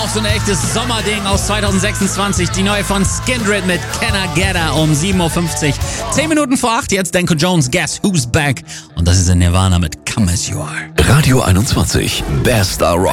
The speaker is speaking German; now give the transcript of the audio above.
auch so ein echtes Sommerding aus 2026. Die neue von Skindred mit Can I Get Her um 7.50 Uhr. 10 Minuten vor 8, jetzt Danko Jones, Guess Who's Back. Und das ist in Nirvana mit Come As You Are. Radio 21, bester Rock.